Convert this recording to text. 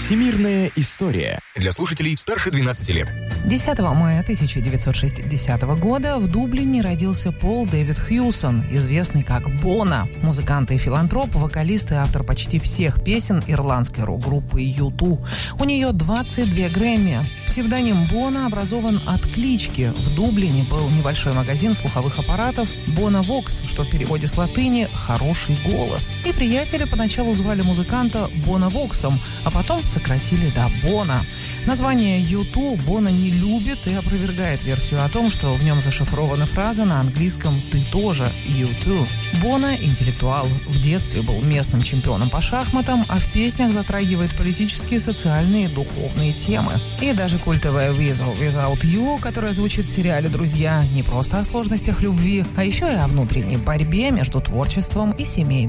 Всемирная история. Для слушателей старше 12 лет. 10 мая 1960 года в Дублине родился Пол Дэвид Хьюсон, известный как Боно. Музыкант и филантроп, вокалист и автор почти всех песен ирландской рок-группы U2. У нее 22 Грэмми. Псевдоним Боно образован от клички. В Дублине был небольшой магазин слуховых аппаратов Боно Вокс, что в переводе с латыни «хороший голос». И приятели поначалу звали музыканта Боно Воксом, а потом сократили до Боно. Название U2 Боно не любит и опровергает версию о том, что в нем зашифрована фраза на английском «ты тоже U2». Боно – интеллектуал. В детстве был местным чемпионом по шахматам, а в песнях затрагивает политические, социальные и духовные темы. И даже культовая «With or Without You», которая звучит в сериале «Друзья», не просто о сложностях любви, а еще и о внутренней борьбе между творчеством и семейной